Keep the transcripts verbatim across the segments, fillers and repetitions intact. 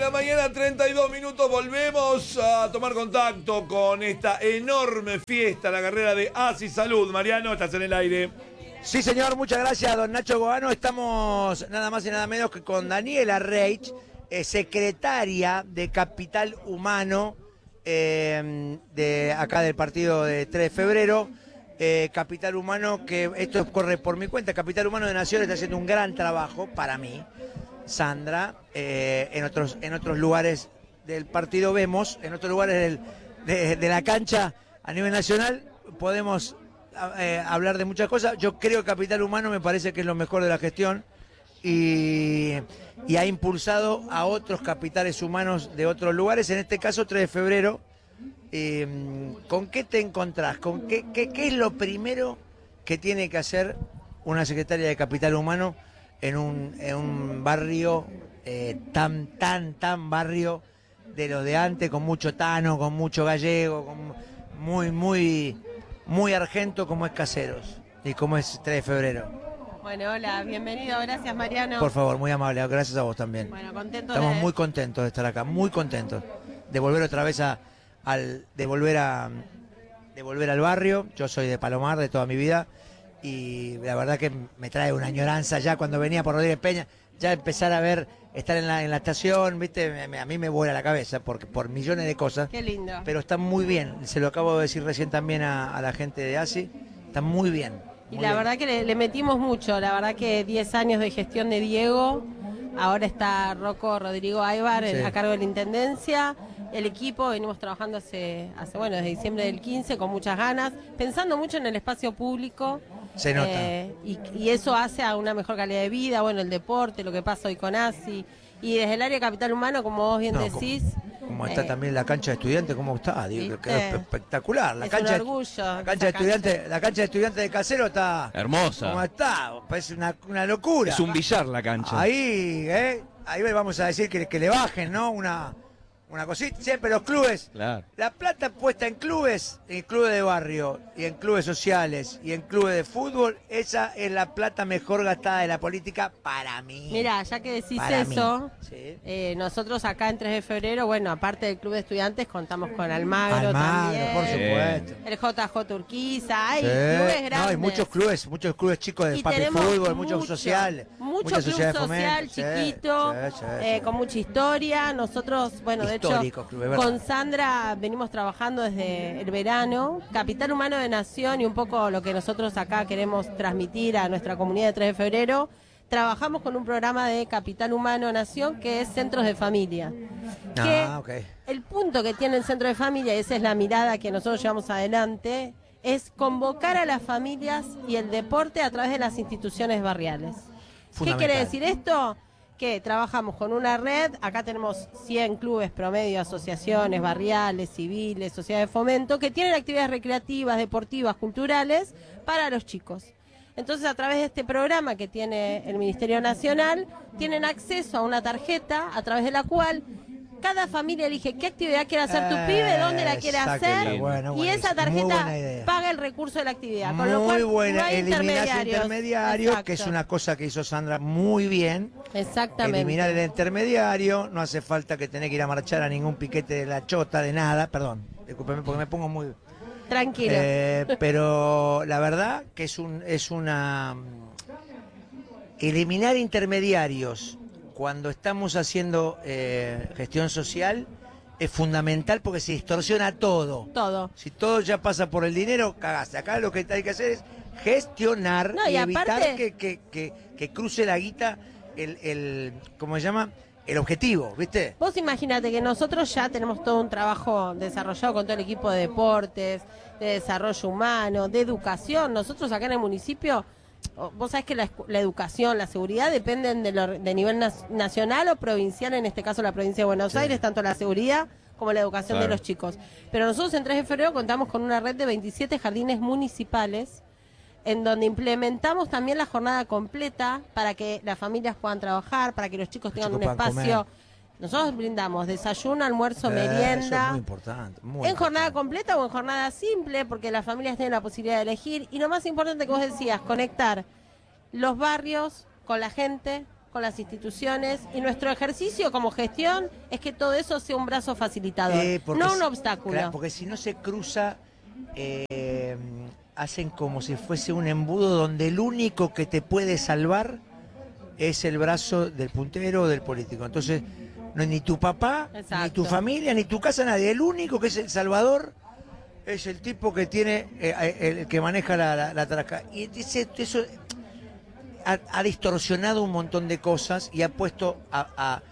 La mañana, treinta y dos minutos, volvemos a tomar contacto con esta enorme fiesta, la carrera de ASI Salud. Mariano, estás en el aire. Sí, señor, muchas gracias, don Nacho Goano. Estamos nada más y nada menos que con Daniela Reich, eh, secretaria de Capital Humano eh, de acá del partido de tres de febrero. Eh, Capital Humano, que esto corre por mi cuenta. Capital Humano de Nación está haciendo un gran trabajo para mí. Sandra, eh, en otros en otros lugares del partido vemos, en otros lugares del, de, de la cancha a nivel nacional podemos eh, hablar de muchas cosas. Yo creo que Capital Humano me parece que es lo mejor de la gestión y, y ha impulsado a otros capitales humanos de otros lugares, en este caso tres de febrero. Eh, ¿Con qué te encontrás? ¿Con qué, qué, qué es lo primero que tiene que hacer una secretaria de Capital Humano en un, en un barrio eh, tan, tan, tan barrio de los de antes, con mucho tano, con mucho gallego, con muy, muy, muy argento como es Caseros y como es tres de febrero? Bueno, hola, bienvenido, gracias Mariano. Por favor, muy amable, gracias a vos también. Bueno, contento Estamos de... muy contentos de estar acá, muy contentos de volver otra vez a, al, de volver a, de volver al barrio. Yo soy de Palomar de toda mi vida. Y la verdad que me trae una añoranza ya cuando venía por Rodríguez Peña, ya empezar a ver, estar en la, en la estación, viste, me, a mí me vuela la cabeza porque, por millones de cosas. Qué lindo. Pero está muy bien, se lo acabo de decir recién también a, a la gente de ASI, está muy bien. Y muy la bien. verdad que le, le metimos mucho, la verdad que diez años de gestión de Diego, ahora está Rocco Rodrigo Aybar Sí. a cargo de la Intendencia. El equipo venimos trabajando hace, hace, bueno, desde diciembre del quince con muchas ganas, pensando mucho en el espacio público. Se nota. Eh, y, y eso hace a una mejor calidad de vida, bueno, el deporte, lo que pasa hoy con ASI. Y desde el área de Capital Humano, como vos bien No, decís... Como, como está eh, también la cancha de estudiantes, ¿cómo está? Digo, ¿viste? quedó espectacular. La Es cancha, un orgullo, la cancha esa de estudiantes, la cancha de estudiantes de Casero está Hermosa. ¿Cómo está? Parece una, una locura. Es un billar la cancha. Ahí, ¿eh? Ahí vamos a decir que, que le bajen, ¿no? Una, una cosita. Siempre los clubes. Claro. La plata puesta en clubes, en clubes de barrio, y en clubes sociales, y en clubes de fútbol, esa es la plata mejor gastada de la política para mí. Mira, ya que decís Para eso, mí. Sí. eh, nosotros acá en tres de febrero, bueno, aparte del Club de Estudiantes, contamos con Almagro, Almagro, también. por supuesto. El J J Urquiza, hay Sí. clubes grandes. No, hay muchos clubes, muchos clubes chicos de Y papi tenemos fútbol, muchos mucho, sociales. Mucho muchas club sociedades de social fomento. Sí, chiquito, sí, sí, eh, sí. con mucha historia. Nosotros, bueno, de Histórico hecho, club, es verdad. con Sandra venimos trabajando desde el verano. Capital Humano de Nación y un poco lo que nosotros acá queremos transmitir a nuestra comunidad de tres de febrero. Trabajamos con un programa de Capital Humano Nación que es Centros de Familia. Que Ah, ok. el punto que tiene el Centro de Familia, y esa es la mirada que nosotros llevamos adelante, es convocar a las familias y el deporte a través de las instituciones barriales. ¿Qué Fundamental. quiere decir esto? Que trabajamos con una red, acá tenemos cien clubes promedio, asociaciones barriales, civiles, sociedades de fomento, que tienen actividades recreativas, deportivas, culturales para los chicos. Entonces, a través de este programa que tiene el Ministerio Nacional, tienen acceso a una tarjeta a través de la cual cada familia elige qué actividad quiere hacer tu pibe, dónde la quiere Exacto, hacer, bueno, y buenísimo. esa Muy buena tarjeta idea. paga el recurso de la actividad. Con Muy lo cual, buena, no hay eliminar intermediarios. intermediario, que es Exacto. una cosa que hizo Sandra muy bien. Exactamente. Eliminar el intermediario, no hace falta que tenés que ir a marchar a ningún piquete de la chota, de nada, perdón, discúlpeme porque me pongo muy... Tranquilo. Eh, pero la verdad que es un es una... Eliminar intermediarios cuando estamos haciendo eh, gestión social es fundamental porque se distorsiona todo. Todo. Si todo ya pasa por el dinero, cagaste. Acá lo que hay que hacer es gestionar No, y, y evitar aparte- que, que, que, que cruce la guita el, el ¿cómo se llama? El objetivo, ¿viste? Vos imagínate que nosotros ya tenemos todo un trabajo desarrollado con todo el equipo de deportes, de desarrollo humano, de educación. Nosotros acá en el municipio, o- vos sabés que la, escu- la educación, la seguridad dependen de, lo, de nivel nas- nacional o provincial, en este caso la provincia de Buenos Sí. Aires, tanto la seguridad como la educación Claro. de los chicos. Pero nosotros en tres de febrero contamos con una red de veintisiete jardines municipales en donde implementamos también la jornada completa para que las familias puedan trabajar, para que los chicos tengan chicos un puedan espacio. comer. Nosotros brindamos desayuno, almuerzo, Eh, Eso es merienda, muy importante. Muy en jornada importante. completa o en jornada simple, porque las familias tienen la posibilidad de elegir. Y lo más importante que vos decías, conectar los barrios con la gente, con las instituciones, y nuestro ejercicio como gestión es que todo eso sea un brazo facilitador, Eh, porque no un si- obstáculo. claro, porque si no se cruza, eh, hacen como si fuese un embudo donde el único que te puede salvar es el brazo del puntero o del político. Entonces, no es ni tu papá, Exacto. ni tu familia, ni tu casa, nadie. El único que es el salvador es el tipo que tiene, eh, el que maneja la, la, la traca. Y ese- eso ha, ha distorsionado un montón de cosas y ha puesto a, a-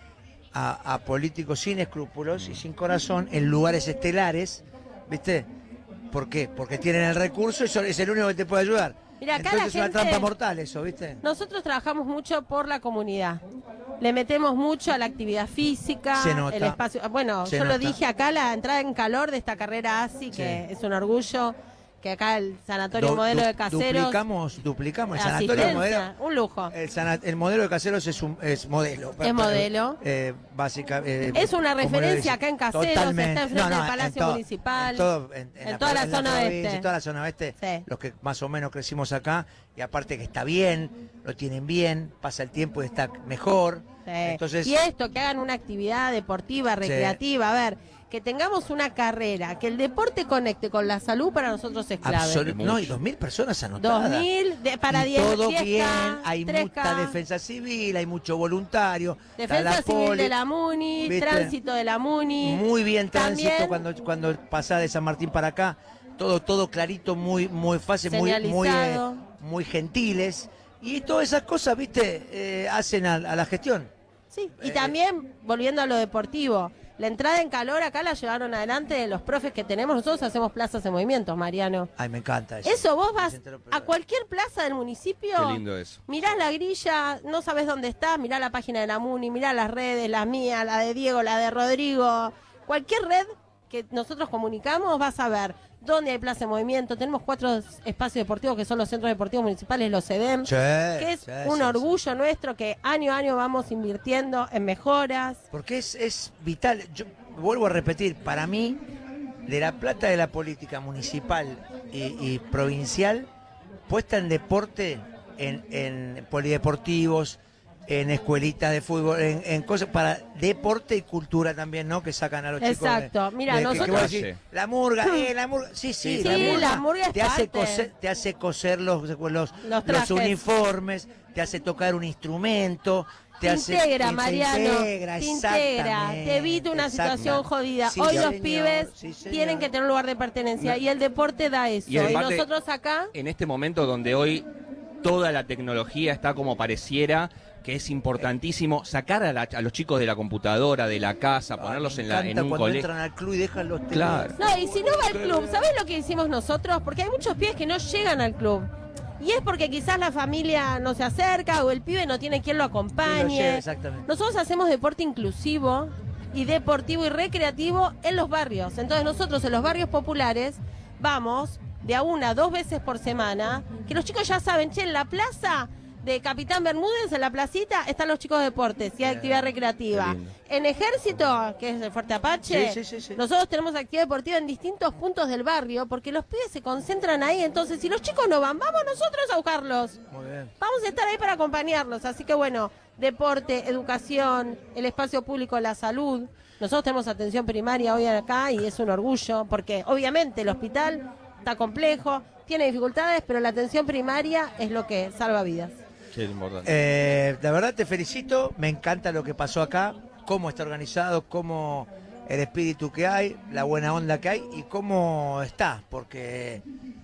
a- a políticos sin escrúpulos y sin corazón en lugares estelares, ¿viste? ¿Por qué? Porque tienen el recurso y son- es el único que te puede ayudar. Mira, acá Entonces la es una gente- trampa mortal eso, ¿viste? Nosotros trabajamos mucho por la comunidad. Le metemos mucho a la actividad física, Se nota. el espacio. Bueno, Se yo lo nota. dije acá, la entrada en calor de esta carrera A S I, que Sí. es un orgullo, que acá el Sanatorio Du- Modelo du- de Caseros. Duplicamos, duplicamos el sanatorio asistencia, modelo. un lujo. El, sana- el modelo de Caseros es un es modelo. Es modelo. Eh, básica, eh, Es una como lo referencia dice. acá en Caseros, Totalmente. está enfrente No, no, del en Palacio todo- Municipal, En, todo- en- en en toda la zona provincia, oeste. en toda la zona oeste, Sí. los que más o menos crecimos acá, y aparte que está bien, lo tienen bien, pasa el tiempo y está mejor. Sí. Entonces, Y esto, que hagan una actividad deportiva, recreativa, a ver, que tengamos una carrera, que el deporte conecte con la salud para nosotros es clave. absolut- no, y dos mil personas anotadas. dos mil de- para Y diez, todo diez K, bien, hay tres K, mucha defensa civil, hay mucho voluntario. está defensa la civil poli, de la MUNI, ¿viste? tránsito de la MUNI. Muy bien tránsito También- cuando cuando pasás de San Martín para acá, todo todo clarito, muy muy fácil, muy muy eh, Señalizado. muy gentiles, y todas esas cosas, viste, eh, hacen a, a la gestión. Sí, y Eh, también, volviendo a lo deportivo, la entrada en calor acá la llevaron adelante los profes que tenemos. Nosotros hacemos plazas en movimientos, Mariano. Ay, me encanta eso. Eso, vos vas Vicente López a Obrador. cualquier plaza del municipio, Qué lindo eso. mirás la grilla, no sabes dónde está, mirá la página de la MUNI, mirá las redes, las mías, la de Diego, la de Rodrigo, cualquier red que nosotros comunicamos, vas a ver dónde hay plaza de movimiento. Tenemos cuatro espacios deportivos que son los centros deportivos municipales, los C E D E M, Sí, que es sí, un sí, orgullo nuestro que año a año vamos invirtiendo en mejoras. Porque es, es vital. Yo vuelvo a repetir, para mí, de la plata de la política municipal y, y provincial, puesta en deporte, en, en polideportivos, en escuelitas de fútbol, en, en cosas para deporte y cultura también, ¿no? Que sacan a los chicos. de- Exacto. Mira, de- que- que nosotros- vos decís, la murga, eh, la murga. Sí, sí, Sí, la murga es te hace parte. coser, te hace coser los, los, Los los trajes. uniformes, te hace tocar un instrumento. Te, Te hace, integra, te- te Mariano, integra, te integra, exactamente, te evita una situación exactamente. jodida. Sí, Hoy los señor, pibes sí, señor. tienen que tener un lugar de pertenencia y el deporte da eso. Y Y, el debate- nosotros acá, En este momento donde hoy toda la tecnología está como pareciera, que es importantísimo sacar a, la- a los chicos de la computadora, de la casa, Ay, ponerlos me en, la, en encanta un cuando colegio. entran al club y dejan los Claro. teléfonos. no, y si no va al club, ¿sabés lo que hicimos nosotros? Porque hay muchos pibes que no llegan al club. Y es porque quizás la familia no se acerca o el pibe no tiene quien lo Sí, lo acompañe. lleva, exactamente. Nosotros hacemos deporte inclusivo y deportivo y recreativo en los barrios. Entonces nosotros en los barrios populares vamos de a una, dos veces por semana, que los chicos ya saben, che, en la plaza de Capitán Bermúdez, en la placita, están los chicos de deportes y hay actividad recreativa. Qué lindo. En Ejército, que es el Fuerte Apache, Sí, sí, sí, sí. nosotros tenemos actividad deportiva en distintos puntos del barrio porque los pibes se concentran ahí. Entonces, si los chicos no van, vamos nosotros a buscarlos. Muy bien. Vamos a estar ahí para acompañarlos. Así que bueno, deporte, educación, el espacio público, la salud. Nosotros tenemos atención primaria hoy acá y es un orgullo porque obviamente el hospital está complejo, tiene dificultades, pero la atención primaria es lo que salva vidas. Sí, es importante. Eh, la verdad te felicito, me encanta lo que pasó acá, cómo está organizado, cómo el espíritu que hay, la buena onda que hay y cómo está, porque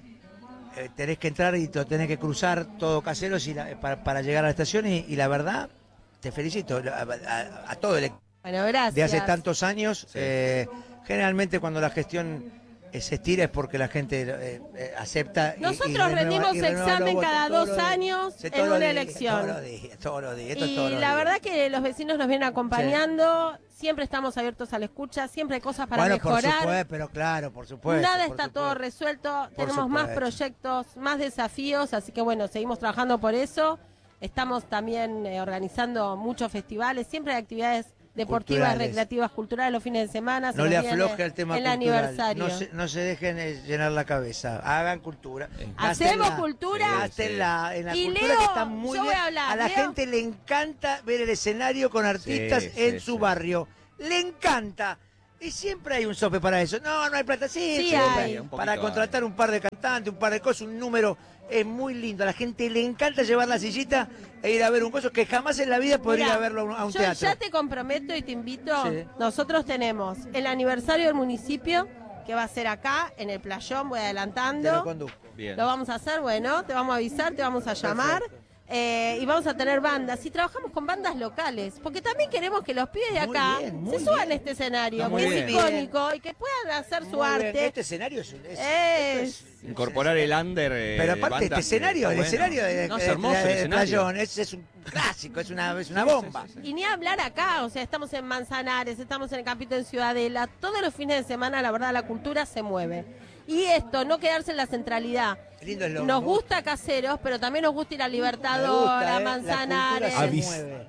eh, tenés que entrar y lo tenés que cruzar todo Caseros y la- para, para llegar a la estación y, y la verdad te felicito a, a- a todo el equipo Bueno, gracias. de hace tantos años. Sí. eh, generalmente cuando la gestión eh, se estira es porque la gente eh, eh, acepta. y- y Nosotros renueva- rendimos y renueva examen los votos cada todos dos los días. años Sí, en todos los una días, elección. Todos los días, todos los días, esto es Y todos los la días. verdad que los vecinos nos vienen acompañando, siempre estamos abiertos a la escucha, siempre hay cosas para bueno, por mejorar. supuesto, pero claro, por supuesto. Nada por está todo supuesto. resuelto, Por tenemos más supuesto. proyectos, más desafíos, así que bueno, seguimos trabajando por eso. Estamos también eh, organizando muchos festivales, siempre hay actividades deportivas, Culturales. recreativas, culturales los fines de semana. se No nos le viene afloje al tema el cultural. aniversario. No se, no se dejen eh, llenar la cabeza. Hagan cultura. Hacemos Gástenla- cultura. gástenla en la Y cultura Leo, que está muy yo voy bien. a hablar, la Leo. gente le encanta ver el escenario con artistas Sí, en sí, su sí. barrio. Le encanta. Y siempre hay un sope para eso. No, no hay plata. Sí, Sí siempre hay. Un poquito para contratar un par de cantantes, un par de cosas, un número. Es muy lindo. A la gente le encanta llevar la sillita e ir a ver un coso que jamás en la vida podría Mirá, verlo a un- a un yo teatro. ya te comprometo y te invito. Sí. Nosotros tenemos el aniversario del municipio, que va a ser acá, en el playón, voy Te lo adelantando. conduzco. Bien. Lo vamos a hacer, bueno, te vamos a avisar, te vamos a llamar. Perfecto. eh, y vamos a tener bandas. Y trabajamos con bandas locales. Porque también queremos que los pibes de Muy acá bien, muy se suban bien. a este escenario, Está muy que bien. es icónico y que puedan hacer su Muy bien. arte. Este escenario es, un- es- Es- esto Incorporar el under. eh, Pero de aparte este bandas, escenario, está el bueno. escenario de, No, es de- hermoso de- el de escenario. Playón, es, es un clásico, es una, es una bomba. Y ni hablar acá, o sea, estamos en Manzanares, estamos en el Campito en Ciudadela, todos los fines de semana, la verdad, la cultura se mueve. Y esto, no quedarse en la centralidad. Qué lindo es lo- Nos me gusta Caseros, pero también nos gusta ir a Me Libertador, gusta, a ¿eh? Manzanares. La cultura se Avis. mueve.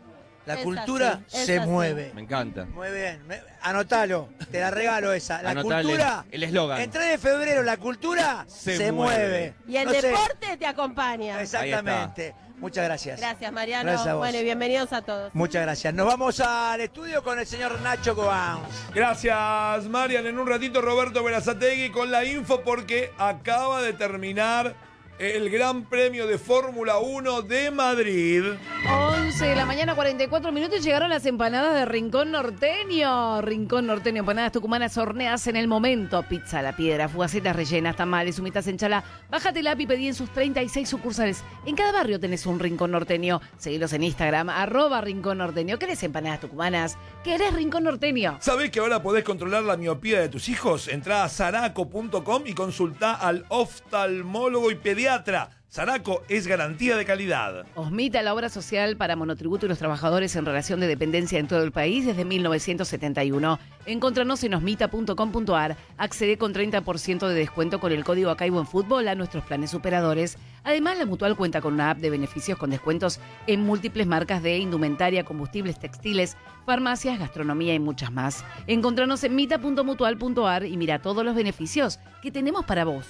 La Es cultura así, es se así. mueve. Me encanta. Muy bien, me- anotalo, te la regalo esa. La Anotale cultura, el eslogan. el tres de febrero, la cultura se, Se mueve. mueve. Y el No sé, deporte te acompaña. exactamente. Muchas gracias. Gracias, Mariano. Gracias a vos. Bueno, y bienvenidos a todos. Muchas gracias. Nos vamos al estudio con el señor Nacho Goans. Gracias, Marian. En un ratito, Roberto Berazategui con la info porque acaba de terminar el Gran Premio de Fórmula uno de Madrid. once de la mañana, cuarenta y cuatro minutos, y llegaron las empanadas de Rincón Norteño. Rincón Norteño, empanadas tucumanas horneadas en el momento. Pizza a la piedra, fugacetas rellenas, tamales, humitas en chala. Bájate la app y pedí en sus treinta y seis sucursales. En cada barrio tenés un Rincón Norteño. Seguilos en Instagram, arroba Rincón Norteño. ¿Querés empanadas tucumanas? ¿Querés Rincón Norteño? ¿Sabés que ahora podés controlar la miopía de tus hijos? Entrá a zaraco punto com y consultá al oftalmólogo y pediatra. Zaraco es garantía de calidad. Osmita, la obra social para monotributo y los trabajadores en relación de dependencia en todo el país desde mil novecientos setenta y uno. Encontranos en osmita punto com punto ar. Accede con treinta por ciento de descuento con el código Acaibo en Fútbol a nuestros planes superadores. Además, la Mutual cuenta con una app de beneficios con descuentos en múltiples marcas de indumentaria, combustibles, textiles, farmacias, gastronomía y muchas más. Encontranos en mita punto mutual punto ar y mira todos los beneficios que tenemos para vos.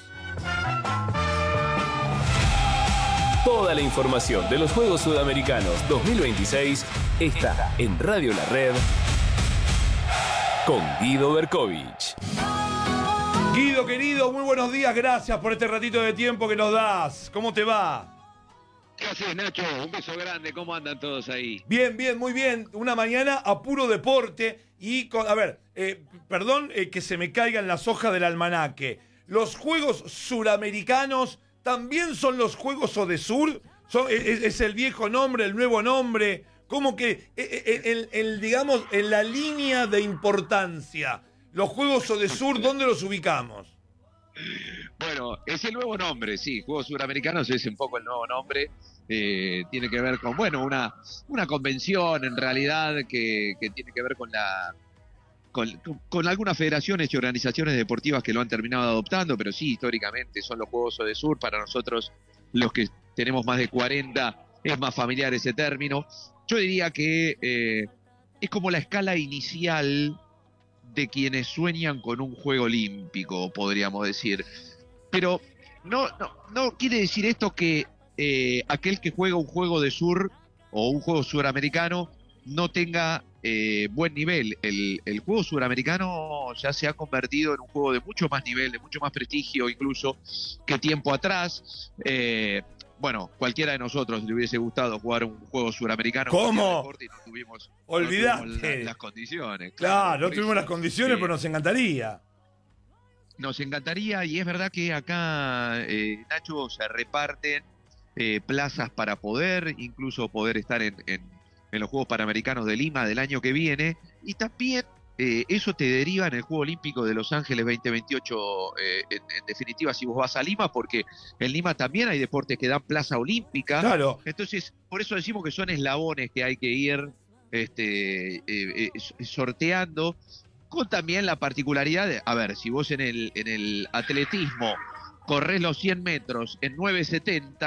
Toda la información de los Juegos Sudamericanos dos mil veintiséis está en Radio La Red con Guido Berkovich. Guido, querido, muy buenos días. Gracias por este ratito de tiempo que nos das. ¿Cómo te va? ¿Qué haces, Nacho? Un beso grande. ¿Cómo andan todos ahí? Bien, bien, muy bien. Una mañana a puro deporte y con... A ver, eh, perdón eh, que se me caigan las hojas del almanaque. Los Juegos Suramericanos también son los Juegos Odesur. Son, es, es el viejo nombre, el nuevo nombre. Como que, eh, el, el, digamos, en la línea de importancia. Los Juegos Odesur, ¿dónde los ubicamos? Bueno, es el nuevo nombre, sí. Juegos Suramericanos es un poco el nuevo nombre. Eh, tiene que ver con, bueno, una, una convención en realidad que, que tiene que ver con la... Con, con algunas federaciones y organizaciones deportivas que lo han terminado adoptando, pero sí, históricamente son los Juegos Odesur. Para nosotros, los que tenemos más de cuarenta, es más familiar ese término. Yo diría que eh, es como la escala inicial de quienes sueñan con un juego olímpico, podríamos decir. Pero no, no, no quiere decir esto que eh, aquel que juega un juego de sur o un juego suramericano no tenga eh, buen nivel. El, el juego suramericano ya se ha convertido en un juego de mucho más nivel, de mucho más prestigio incluso que tiempo atrás. Eh, bueno, cualquiera de nosotros le hubiese gustado jugar un juego suramericano. ¿Cómo? Deporte y no tuvimos, Olvidate. no tuvimos la, las condiciones. Claro, no por tuvimos eso, las condiciones, eh, pero nos encantaría. Nos encantaría, y es verdad que acá, eh, Nacho, se reparten eh, plazas para poder, incluso poder estar en, en, en los Juegos Panamericanos de Lima del año que viene, y también eh, eso te deriva en el Juego Olímpico de Los Ángeles veinte veintiocho, eh, en, en definitiva, si vos vas a Lima, porque en Lima también hay deportes que dan plaza olímpica. Claro. Entonces, por eso decimos que son eslabones que hay que ir este, eh, eh, sorteando, con también la particularidad de, a ver, si vos en el, en el atletismo corres los cien metros en nueve setenta,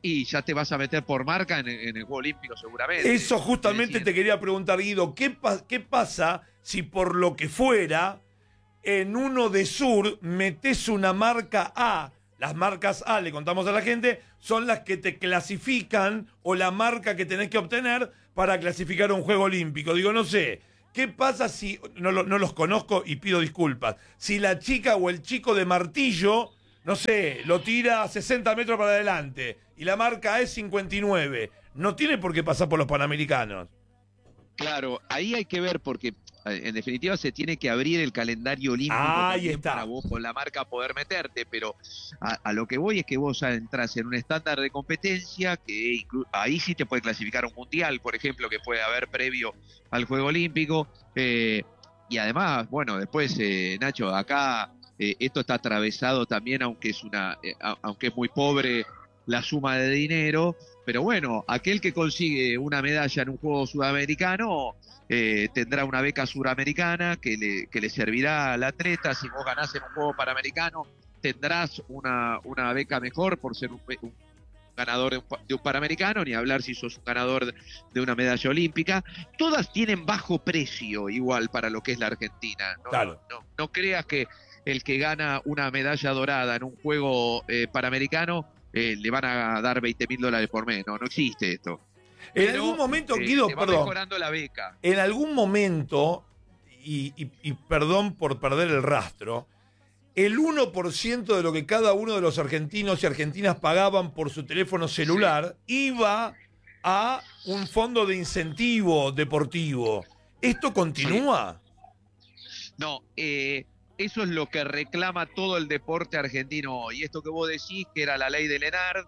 y ya te vas a meter por marca en, en el Juego Olímpico seguramente. Eso justamente decir, te quería preguntar, Guido, ¿qué, pa- ¿qué pasa si por lo que fuera en uno de Sur metés una marca A? Las marcas A, le contamos a la gente, son las que te clasifican o la marca que tenés que obtener para clasificar a un Juego Olímpico. Digo, no sé, ¿qué pasa si, no, lo- no los conozco y pido disculpas, si la chica o el chico de martillo, no sé, lo tira a sesenta metros para adelante y la marca A es cincuenta y nueve, no tiene por qué pasar por los Panamericanos? Claro, ahí hay que ver porque en definitiva se tiene que abrir el calendario olímpico Ahí también está. para vos con la marca poder meterte, pero a, a lo que voy es que vos entras en un estándar de competencia que inclu- ahí sí te puede clasificar a un mundial, por ejemplo, que puede haber previo al Juego Olímpico, eh, y además, bueno, después, eh, Nacho, acá eh, esto está atravesado también, aunque es una, eh, a- aunque es muy pobre la suma de dinero, pero bueno, aquel que consigue una medalla en un juego sudamericano eh, tendrá una beca suramericana que le, que le servirá al atleta. Si vos ganás en un juego panamericano, tendrás una, una beca mejor por ser un, un ganador de un, de un panamericano, ni hablar si sos un ganador de, de una medalla olímpica. Todas tienen bajo precio igual para lo que es la Argentina. No, Claro. no, no, no creas que el que gana una medalla dorada en un juego eh, panamericano eh, le van a dar veinte mil dólares por mes. No, no existe esto. En Pero, algún momento, eh, Guido, te va perdón, mejorando la beca. en algún momento, y, y- y perdón por perder el rastro, el uno por ciento de lo que cada uno de los argentinos y argentinas pagaban por su teléfono celular iba a un fondo de incentivo deportivo. ¿Esto continúa? No, eh, eso es lo que reclama todo el deporte argentino hoy. Esto que vos decís, que era la ley de Lenard,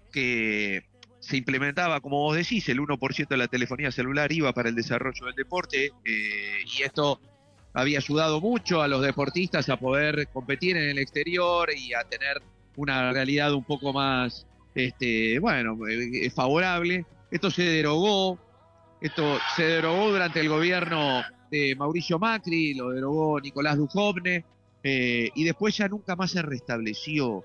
que se implementaba, como vos decís, el uno por ciento de la telefonía celular iba para el desarrollo del deporte, eh, y esto había ayudado mucho a los deportistas a poder competir en el exterior y a tener una realidad un poco más, este, bueno, eh, favorable. Esto se derogó, esto se derogó durante el gobierno de Mauricio Macri, lo derogó Nicolás Dujovne, eh, y después ya nunca más se restableció.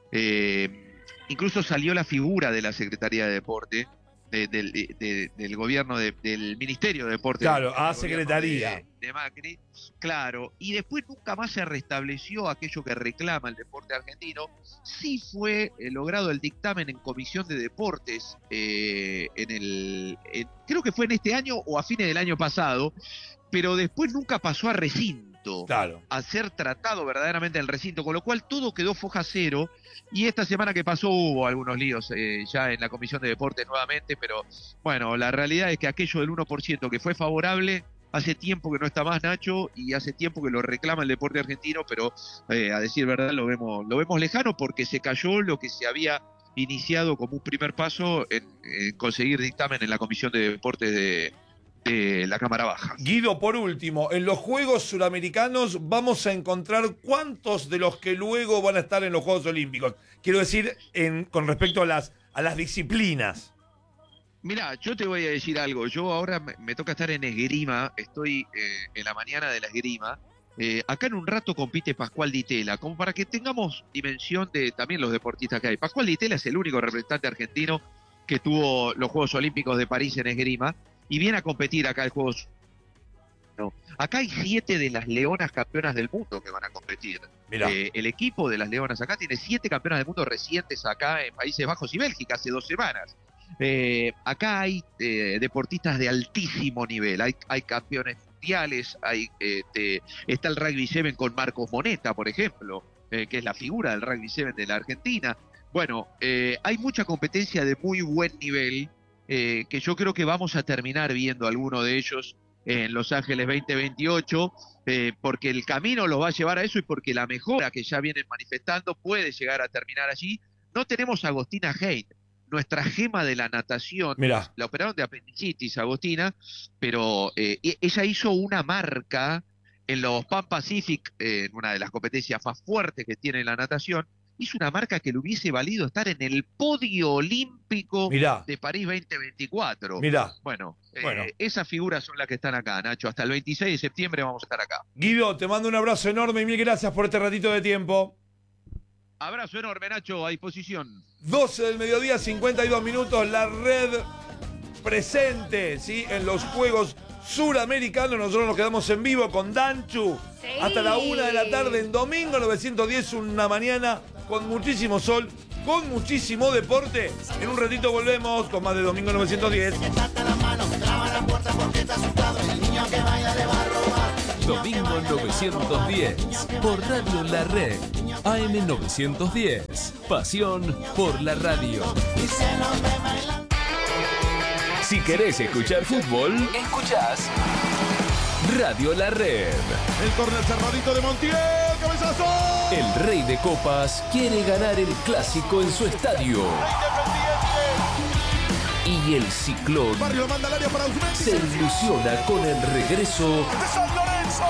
Eh, incluso salió la figura de la Secretaría de Deporte, de, del- de- de- del gobierno, de- del Ministerio de Deporte. Claro, del a gobierno Secretaría. De, de Macri, claro, y después nunca más se restableció aquello que reclama el deporte argentino. Sí fue eh, logrado el dictamen en Comisión de Deportes, eh, en el, en- creo que fue en este año o a fines del año pasado, pero después nunca pasó a recinto, Claro. a ser tratado verdaderamente en el recinto, con lo cual todo quedó foja cero, y esta semana que pasó hubo algunos líos eh, ya en la Comisión de Deportes nuevamente, pero bueno, la realidad es que aquello del uno por ciento que fue favorable, hace tiempo que no está más, Nacho, y hace tiempo que lo reclama el deporte argentino, pero eh, a decir verdad lo vemos, lo vemos lejano porque se cayó lo que se había iniciado como un primer paso en, en conseguir dictamen en la Comisión de Deportes de de la Cámara Baja. Guido, por último, en los Juegos Suramericanos vamos a encontrar cuántos de los que luego van a estar en los Juegos Olímpicos. Quiero decir, en, con respecto a las, a las disciplinas. Mirá, yo te voy a decir algo. Yo ahora me, me toca estar en esgrima, estoy eh, en la mañana de la esgrima. Eh, acá en un rato compite Pascual Di Tella, como para que tengamos dimensión de también los deportistas que hay. Pascual Di Tella es el único representante argentino que tuvo los Juegos Olímpicos de París en esgrima y viene a competir acá el Juegos. No. Acá hay siete de las leonas campeonas del mundo que van a competir. Mirá. Eh, el equipo de las leonas acá tiene siete campeonas del mundo recientes acá en Países Bajos y Bélgica hace dos semanas. Eh, acá hay eh, deportistas de altísimo nivel, hay, hay campeones mundiales, hay, eh, te- está el rugby siete con Marcos Moneta, por ejemplo, eh, que es la figura del rugby siete de la Argentina. Bueno, eh, hay mucha competencia de muy buen nivel, eh, que yo creo que vamos a terminar viendo alguno de ellos en Los Ángeles veinte veintiocho, eh, porque el camino los va a llevar a eso y porque la mejora que ya vienen manifestando puede llegar a terminar allí. No tenemos a Agostina Hein, nuestra gema de la natación. Mirá. La operaron de apendicitis, Agostina, pero eh, e- ella hizo una marca en los Pan Pacific, eh, en una de las competencias más fuertes que tiene la natación, hizo una marca que le hubiese valido estar en el podio olímpico Mirá. de París veinte veinticuatro. Mirá. Bueno, eh, Bueno. esas figuras son las que están acá, Nacho. Hasta el veintiséis de septiembre vamos a estar acá. Guido, te mando un abrazo enorme y mil gracias por este ratito de tiempo. Abrazo enorme, Nacho, a disposición. doce del mediodía, cincuenta y dos minutos, la red presente, ¿sí? En los Juegos Suramericanos. Nosotros nos quedamos en vivo con Danchu Sí. hasta la una de la tarde en domingo novecientos diez, una mañana con muchísimo sol, con muchísimo deporte. En un ratito volvemos con más de Domingo novecientos diez. Domingo novecientos diez, por Radio La Red, A M novecientos diez, pasión por la radio. Si querés escuchar fútbol, escuchás Radio La Red. El córner cerradito de Montiel, cabezazo. El Rey de Copas quiere ganar el clásico en su estadio. Y el Ciclón Barrio manda al área para Usmendi. se ilusiona con el regreso De San Lorenzo.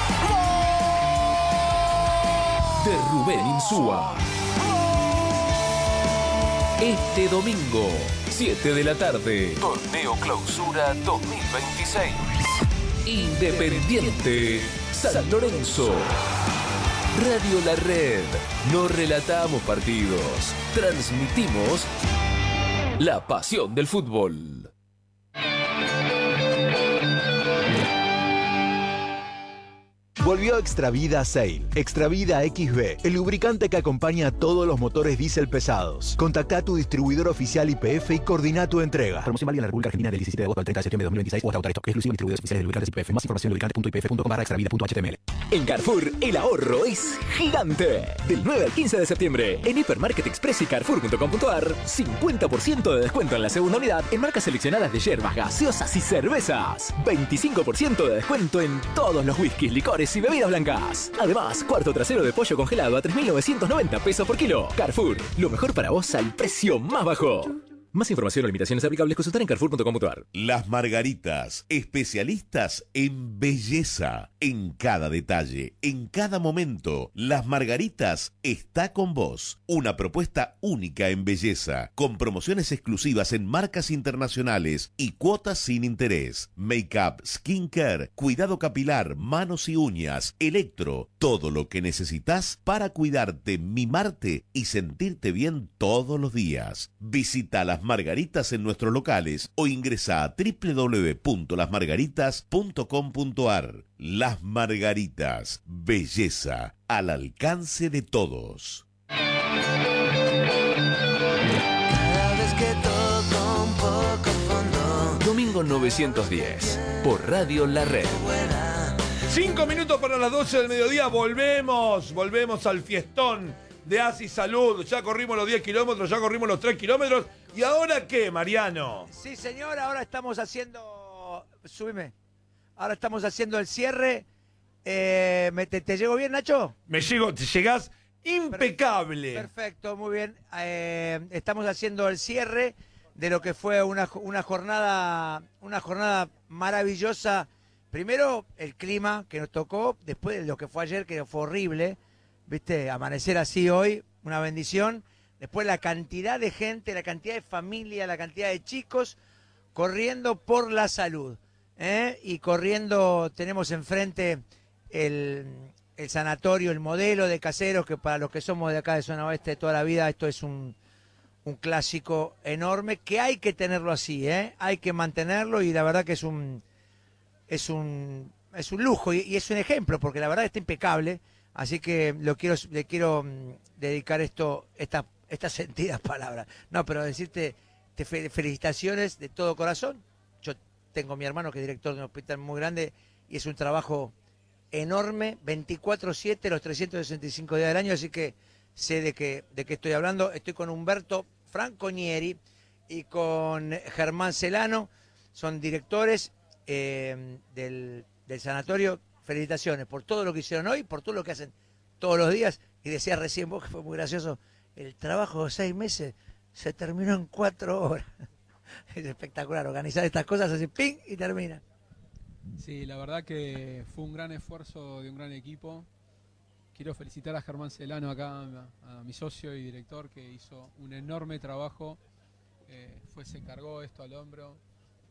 de Rubén Insúa. Este domingo, siete de la tarde, Torneo Clausura dos mil veintiséis. Independiente San Lorenzo. Radio La Red. No relatamos partidos, transmitimos la pasión del fútbol. Volvió Extravida Sail. Extravida X B, el lubricante que acompaña a todos los motores diésel pesados. Contacta a tu distribuidor oficial Y P F y coordina tu entrega. Promoción válida en la República Argentina del diecisiete de agosto al treinta de septiembre de dos mil veintiséis o hasta agotar stock. Exclusivo en distribuidores oficiales de lubricantes Y P F. Más información en lubricante punto i p f punto com barra extravida punto h t m l. En Carrefour, el ahorro es gigante. Del nueve al quince de septiembre, en Hipermarket Express y Carrefour punto com punto ar, cincuenta por ciento de descuento en la segunda unidad en marcas seleccionadas de yerbas, gaseosas y cervezas. veinticinco por ciento de descuento en todos los whiskies, licores y bebidas blancas. Además, cuarto trasero de pollo congelado a tres mil novecientos noventa pesos por kilo. Carrefour, lo mejor para vos al precio más bajo. Más información o limitaciones aplicables, consultar en carrefour punto com punto ar. Las Margaritas, especialistas en belleza, en cada detalle, en cada momento. Las Margaritas está con vos. Una propuesta única en belleza, con promociones exclusivas en marcas internacionales y cuotas sin interés. Make-up, skincare, cuidado capilar, manos y uñas, electro, todo lo que necesitas para cuidarte, mimarte y sentirte bien todos los días. Visita las Margaritas en nuestros locales o ingresa a doble u doble u doble u punto las margaritas punto com punto ar. Las Margaritas, belleza al alcance de todos. Cada vez que toco un poco fondo. Domingo novecientos diez, por Radio La Red. Cinco minutos para las doce del mediodía, volvemos, volvemos al fiestón de Asi Salud. Ya corrimos los diez kilómetros, ya corrimos los tres kilómetros. ¿Y ahora qué, Mariano? Sí, señor, ahora estamos haciendo... Súbime. Ahora estamos haciendo el cierre. Eh, ¿me, te, ¿Te llego bien, Nacho? Me llego, te llegás impecable. Perfecto, muy bien. Eh, estamos haciendo el cierre de lo que fue una, una jornada una jornada maravillosa. Primero, el clima que nos tocó, después de lo que fue ayer, que fue horrible. Viste, amanecer así hoy, una bendición. Después la cantidad de gente, la cantidad de familia, la cantidad de chicos corriendo por la salud. ¿eh? Y corriendo, tenemos enfrente el, el sanatorio, el modelo de Caseros, que para los que somos de acá de zona oeste de toda la vida, esto es un, un clásico enorme, que hay que tenerlo así, ¿eh? hay que mantenerlo, y la verdad que es un, es un, es un lujo y, y es un ejemplo, porque la verdad está impecable. Así que lo quiero, le quiero um, dedicar esto, esta, estas sentidas palabras. No, pero decirte te fe, felicitaciones de todo corazón. Yo tengo a mi hermano que es director de un hospital muy grande y es un trabajo enorme, veinticuatro siete, los trescientos sesenta y cinco días del año, así que sé de qué, de qué estoy hablando. Estoy con Humberto Franconieri y con Germán Celano, son directores eh, del, del sanatorio. Felicitaciones por todo lo que hicieron hoy, por todo lo que hacen todos los días. Y decías recién vos, que fue muy gracioso, el trabajo de seis meses se terminó en cuatro horas. Es espectacular organizar estas cosas así, ping, y termina. Sí, la verdad que fue un gran esfuerzo de un gran equipo. Quiero felicitar a Germán Celano acá, a, a mi socio y director, que hizo un enorme trabajo. Eh, fue, se cargó esto al hombro.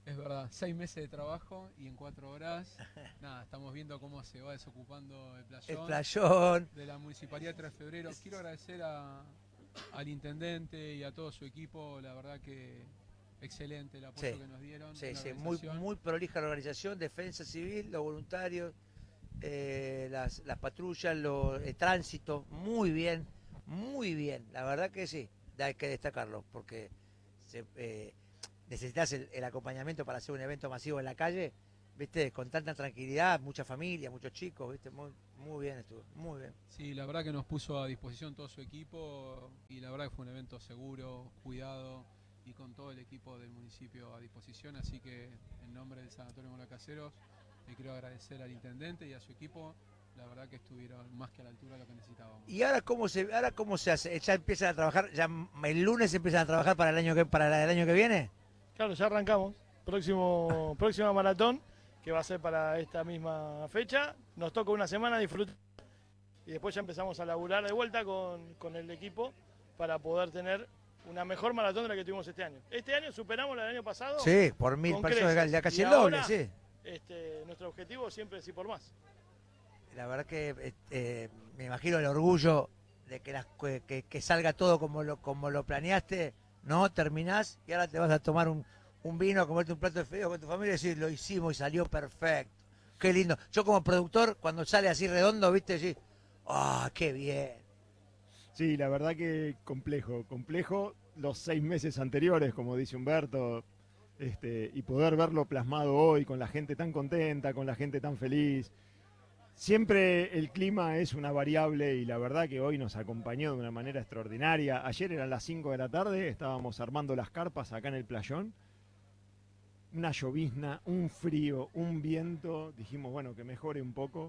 Es verdad, seis meses de trabajo y en cuatro horas, nada, estamos viendo cómo se va desocupando el playón. El playón. De la Municipalidad de tres de febrero. Quiero agradecer a, al intendente y a todo su equipo, la verdad que excelente el apoyo Sí. que nos dieron. Sí, en la sí, muy, organización. muy prolija la organización, defensa civil, los voluntarios, eh, las, las patrullas, lo- el tránsito, muy bien, muy bien. La verdad que sí, hay que destacarlo, porque se, eh, necesitas el, el acompañamiento para hacer un evento masivo en la calle, viste, con tanta tranquilidad, mucha familia, muchos chicos, viste, muy, muy bien estuvo, muy bien. Sí, la verdad que nos puso a disposición todo su equipo y la verdad que fue un evento seguro, cuidado y con todo el equipo del municipio a disposición, así que en nombre del Sanatorio Mola Caseros le quiero agradecer al intendente y a su equipo, la verdad que estuvieron más que a la altura de lo que necesitábamos. ¿Y ahora cómo se, ahora cómo se hace? ¿Ya empiezan a trabajar, ya el lunes empiezan a trabajar para el año que, para el año que viene? Claro, ya arrancamos. Próximo, próxima maratón, que va a ser para esta misma fecha. Nos toca una semana disfrutar y después ya empezamos a laburar de vuelta con, con el equipo para poder tener una mejor maratón de la que tuvimos este año. Este año superamos la del año pasado. Sí, por mil con personas, creces. ya casi Y el doble, ahora, sí. este, nuestro objetivo siempre es ir por más. La verdad que eh, eh, me imagino el orgullo de que, las, que, que- que salga todo como lo, como lo planeaste, ¿no? Terminás y ahora te vas a tomar un, un vino, a comerte un plato de fideo con tu familia y decir, lo hicimos y salió perfecto. Qué lindo. Yo como productor, cuando sale así redondo, viste, decís, ¡ah, qué bien! Sí, la verdad que complejo, complejo los seis meses anteriores, como dice Humberto, este, y poder verlo plasmado hoy con la gente tan contenta, con la gente tan feliz. Siempre el clima es una variable y la verdad que hoy nos acompañó de una manera extraordinaria. Ayer eran las cinco de la tarde, estábamos armando las carpas acá en el playón. Una llovizna, un frío, un viento. Dijimos, bueno, que mejore un poco.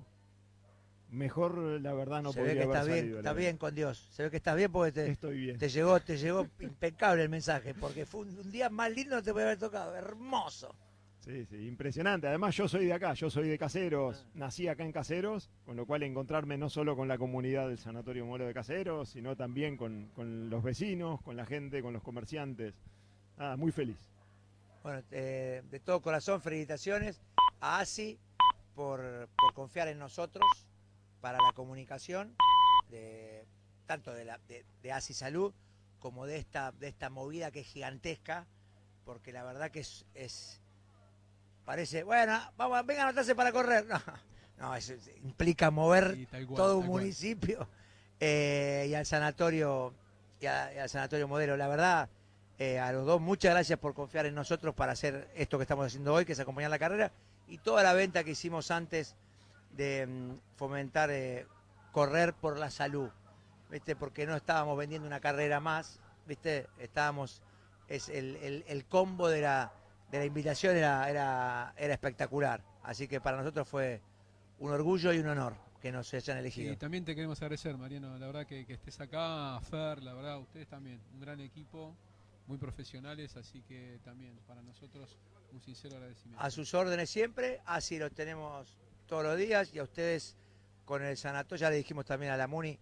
Mejor, la verdad, no Se ve podría que haber estás bien, salido, la estás verdad. bien con Dios. Se ve que estás bien porque te, Estoy bien. te llegó, te llegó impecable el mensaje, porque fue un, un día más lindo no te puede haber tocado. Hermoso. Sí, sí, impresionante. Además, yo soy de acá, yo soy de Caseros, nací acá en Caseros, con lo cual encontrarme no solo con la comunidad del Sanatorio Molo de Caseros, sino también con, con los vecinos, con la gente, con los comerciantes. Nada, muy feliz. Bueno, eh, de todo corazón, felicitaciones a ASI por, por confiar en nosotros para la comunicación, de, tanto de, la, de, de ASI Salud como de esta, de esta movida que es gigantesca, porque la verdad que es, es parece, bueno, vamos, vengan a anotarse para correr. No, no eso es- implica mover Sí, tal cual, todo un tal cual. municipio eh, y al sanatorio y, a- y al sanatorio modelo. La verdad, eh, a los dos, muchas gracias por confiar en nosotros para hacer esto que estamos haciendo hoy, que es acompañar la carrera, y toda la venta que hicimos antes de mm, fomentar eh, correr por la salud, ¿viste? Porque no estábamos vendiendo una carrera más, ¿viste? Estábamos, es el, el- el combo de la, de la invitación era, era, era espectacular, así que para nosotros fue un orgullo y un honor que nos hayan elegido. Y también te queremos agradecer, Mariano, la verdad que, que estés acá, a Fer, la verdad, ustedes también, un gran equipo, muy profesionales, así que también para nosotros un sincero agradecimiento. A sus órdenes siempre, así lo tenemos todos los días, y a ustedes con el sanatorio, ya le dijimos también a la Muni,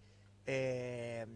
eh,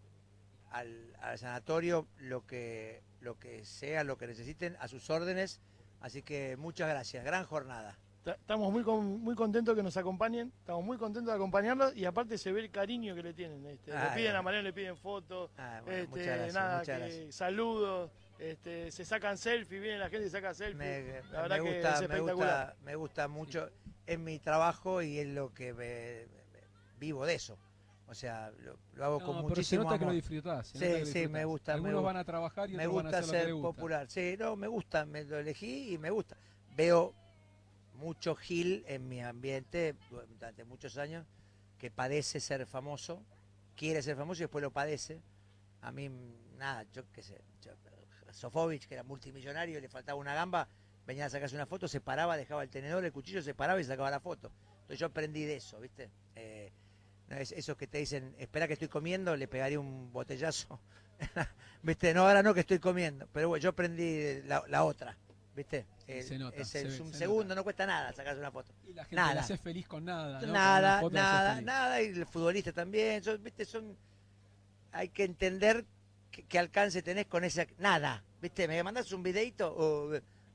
al, al sanatorio, lo que, lo que sea, lo que necesiten, a sus órdenes, así que muchas gracias, gran jornada. Ta- Estamos muy con- muy contentos que nos acompañen, estamos muy contentos de acompañarlos y aparte se ve el cariño que le tienen. Este, Ah, le piden bien. a Mariano, le piden fotos, Ah, bueno, este, muchas gracias, nada, muchas que gracias. saludos, este, se sacan selfies, viene la gente y saca selfies. Me, la verdad me que gusta, es me espectacular. gusta, me gusta mucho, es mi trabajo y es lo que me- me- vivo de eso. O sea, lo, lo hago No, con pero muchísimo se nota que amor. lo disfrutás, se Sí, nota que lo sí, me disfrutás. gusta. me Algunos gu- van a trabajar y me otros van a gusta hacer lo que ser les gusta. popular. Sí, no, me gusta, me lo elegí y me gusta. Veo mucho Gil en mi ambiente durante muchos años que padece ser famoso, quiere ser famoso y después lo padece. A mí, nada, yo qué sé. yo- Sofovich, que era multimillonario, le faltaba una gamba, venía a sacarse una foto, se paraba, dejaba el tenedor, el cuchillo, se paraba y sacaba la foto. Entonces yo aprendí de eso, ¿viste? Eh, no es esos que te dicen, espera que estoy comiendo, le pegaría un botellazo. ¿Viste? No, ahora no que estoy comiendo. Pero bueno, yo aprendí la, la otra, ¿viste? El- Se nota, es se el- ve, un se segundo, no cuesta nada sacarse una foto. Y la gente nada. la hace feliz con nada. ¿no? Con Nada, una foto la hace nada, feliz. nada, y el futbolista también, son, viste, son, hay que entender qué, qué alcance tenés con esa, nada, viste, me mandás un videito, o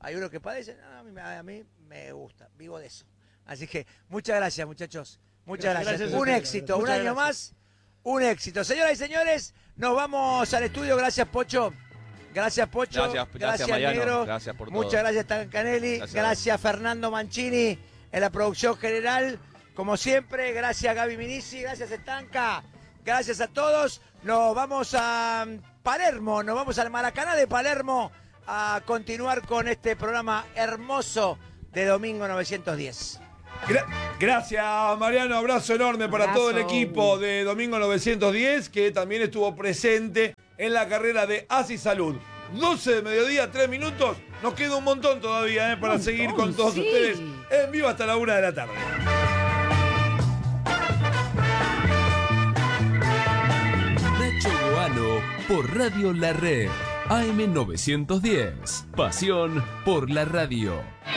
Hay unos que padecen, no, a, mí, a mí me gusta, vivo de eso. Así que muchas gracias, muchachos. Muchas gracias. gracias. Un éxito, un año más, un éxito. Señoras y señores, nos vamos al estudio. Gracias, Pocho. Gracias, Pocho. Gracias, gracias, gracias Mariano. Negro. Gracias por todo. Muchas gracias, Tancanelli. Gracias, gracias Fernando Mancini en la producción general. Como siempre, gracias, Gaby Minisi. Gracias, Estanca. Gracias a todos. Nos vamos a Palermo, nos vamos al Maracaná de Palermo a continuar con este programa hermoso de Domingo novecientos diez. Gra- Gracias, Mariano. Abrazo enorme para Abrazo. todo el equipo de Domingo novecientos diez, que también estuvo presente en la carrera de Asi Salud. doce de mediodía, tres minutos. Nos queda un montón todavía eh, para montón, seguir con todos sí. ustedes en vivo hasta la una de la tarde. Nacho Goano por Radio La Red. A M novecientos diez. Pasión por la radio.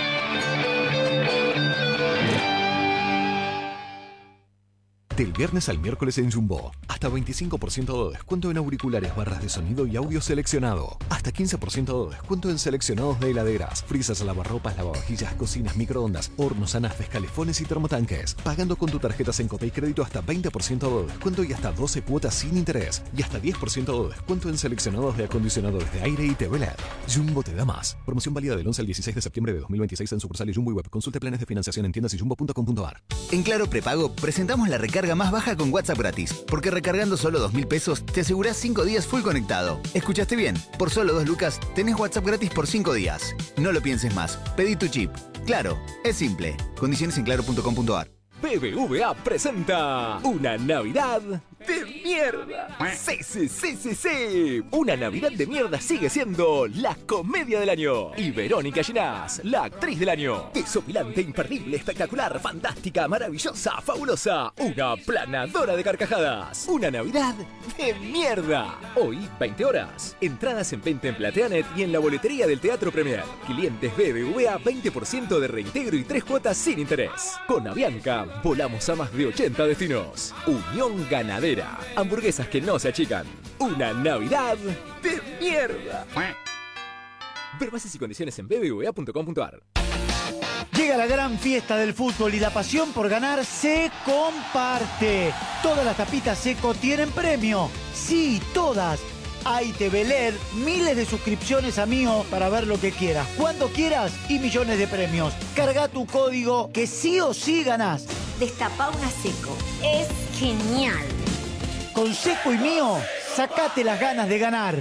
Del viernes al miércoles en Jumbo, hasta veinticinco por ciento de descuento en auriculares, barras de sonido y audio seleccionado. Hasta quince por ciento de descuento en seleccionados de heladeras, frisas, lavarropas, lavavajillas, cocinas, microondas, hornos, anafes, calefones y termotanques. Pagando con tu tarjeta Sencope y crédito hasta veinte por ciento de descuento y hasta doce cuotas sin interés. Y hasta diez por ciento de descuento en seleccionados de acondicionadores de aire y T V L E D. Jumbo te da más. Promoción válida del once al dieciséis de septiembre de dos mil veintiséis en sucursales Jumbo y Web. Consulte planes de financiación en tiendas y jumbo punto com punto a r. En Claro Prepago presentamos la recarga más baja con WhatsApp gratis, porque recargando solo dos mil pesos te asegurás cinco días full conectado. ¿Escuchaste bien? Por solo dos lucas tenés WhatsApp gratis por cinco días. No lo pienses más. Pedí tu chip. Claro, es simple. Condiciones en claro punto com punto a r. B B V A presenta una Navidad de mierda. Sí, sí, sí, sí, sí. Una Navidad de mierda sigue siendo la comedia del año. Y Verónica Ginás, la actriz del año. Desopilante, imperdible, espectacular, fantástica, maravillosa, fabulosa. Una planadora de carcajadas. Una Navidad de mierda. Hoy, veinte horas. Entradas en venta en Plateanet y en la boletería del Teatro Premier. Clientes B B V A, veinte por ciento de reintegro y tres cuotas sin interés. Con Avianca, volamos a más de ochenta destinos. Unión Ganadera. Hamburguesas que no se achican. Una Navidad de mierda. Ver bases y condiciones en b b v a punto com punto a r. Llega la gran fiesta del fútbol y la pasión por ganar se comparte. Todas las tapitas Seco tienen premio. Sí, todas. Hay T V L E D, miles de suscripciones a Mío para ver lo que quieras, cuando quieras y millones de premios. Carga tu código que sí o sí ganás. Destapá una Seco. Es genial. Con Seco y Mío, sacate las ganas de ganar.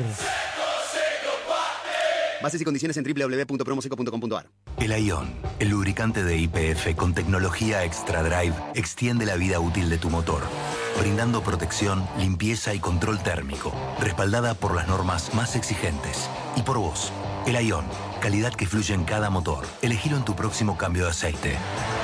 Bases y condiciones en w w w punto promoseco punto com punto a r. El Ion, el lubricante de Y P F con tecnología Extra Drive, extiende la vida útil de tu motor, brindando protección, limpieza y control térmico, respaldada por las normas más exigentes. Y por vos, el Ion, calidad que fluye en cada motor. Elegilo en tu próximo cambio de aceite.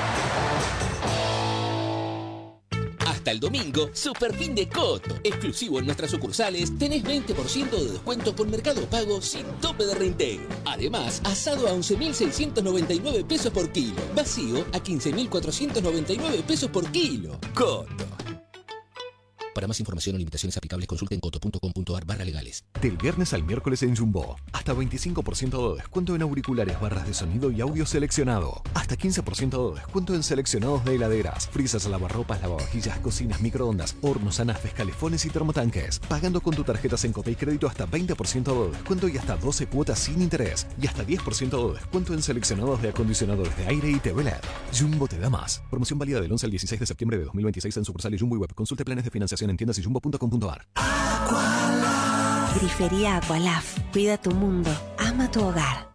Hasta el domingo, Super Fin de Coto. Exclusivo en nuestras sucursales, tenés veinte por ciento de descuento con Mercado Pago sin tope de reintegro. Además, asado a once mil seiscientos noventa y nueve pesos por kilo. Vacío a quince mil cuatrocientos noventa y nueve pesos por kilo. Coto. Para más información o limitaciones aplicables, consulte en coto punto com punto a r barra legales. Del viernes al miércoles en Jumbo, hasta veinticinco por ciento de descuento en auriculares, barras de sonido y audio seleccionado. Hasta quince por ciento de descuento en seleccionados de heladeras, frisas, lavarropas, lavavajillas, cocinas, microondas, hornos, anafes, calefones y termotanques. Pagando con tu tarjeta Sencope y crédito hasta veinte por ciento de descuento y hasta doce cuotas sin interés. Y hasta diez por ciento de descuento en seleccionados de acondicionadores de aire y T V L E D. Jumbo te da más. Promoción válida del once al dieciséis de septiembre de dos mil veintiséis en sucursales Jumbo y Web. Consulte planes de financiación en tiendas y jumbo punto com punto a r. Grifería Aqualaf. Cuida tu mundo. Ama tu hogar.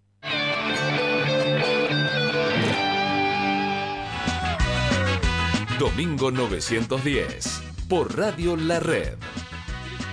Domingo novecientos diez. Por Radio La Red.